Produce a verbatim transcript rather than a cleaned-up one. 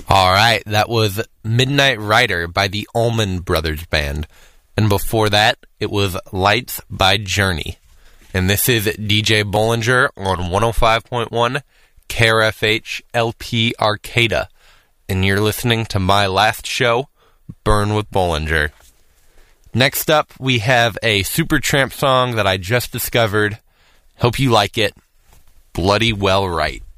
All right, that was Midnight Rider by the Allman Brothers Band. And before that, it was Lights by Journey. And this is D J Bollinger on one oh five point one K R F H L P Arcata. And you're listening to my last show, Burn with Bollinger. Next up, we have a Supertramp song that I just discovered. Hope you like it. Bloody Well Right.